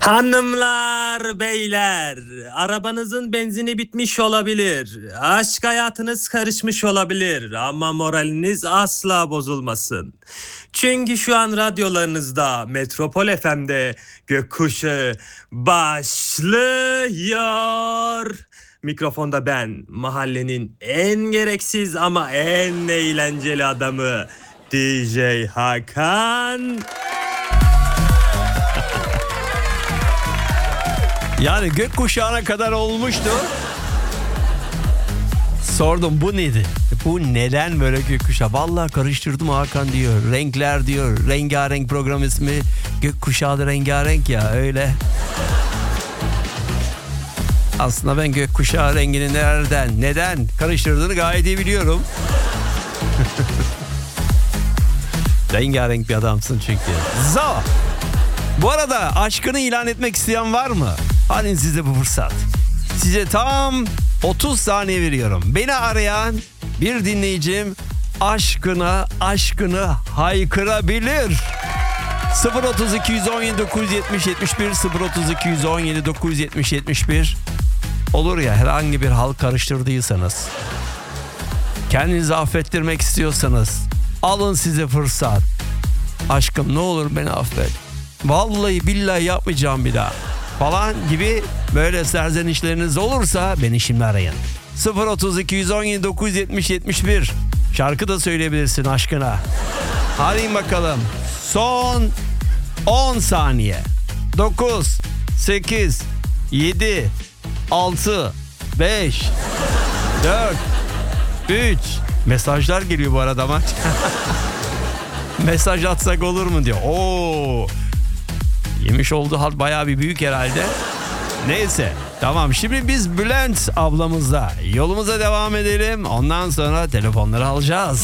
Hanımlar, beyler, arabanızın benzini bitmiş olabilir. Aşk hayatınız karışmış olabilir ama moraliniz asla bozulmasın. Çünkü şu an radyolarınızda Metropol FM'de Gökkuşağı başlıyor. Mikrofonda ben, mahallenin en gereksiz ama en eğlenceli adamı DJ Hakan. Yani gökkuşağına kadar olmuştu. Sordum bu nedir? Bu neden böyle gökkuşağı? Vallahi karıştırdım Hakan diyor. Renkler diyor. Rengarenk program ismi. Gökkuşağı da rengarenk ya öyle. Aslında ben gökkuşağı rengini neden karıştırdığını gayet iyi biliyorum. Rengarenk bir adamsın çünkü. Bu arada aşkını ilan etmek isteyen var mı? Hadi size bu fırsat. Size tam 30 saniye veriyorum. Beni arayan bir dinleyicim aşkını haykırabilir. 032 117 970 71 032 117 970 71. Olur ya, herhangi bir hal karıştırdıysanız, kendinizi affettirmek istiyorsanız alın size fırsat. Aşkım ne olur beni affet. Vallahi billahi yapmayacağım bir daha falan gibi böyle serzenişleriniz olursa beni şimdi arayın. 032 117 970 71. Şarkı da söyleyebilirsin aşkına. Hadi bakalım. Son 10 saniye. 9 8 7 6 5 4 3. Mesajlar geliyor bu arada ama. Mesaj atsak olur mu diyor. Oo. Yemiş olduğu hal bayağı bir büyük herhalde. Neyse. Tamam, şimdi biz Bülent ablamızla yolumuza devam edelim. Ondan sonra telefonları alacağız.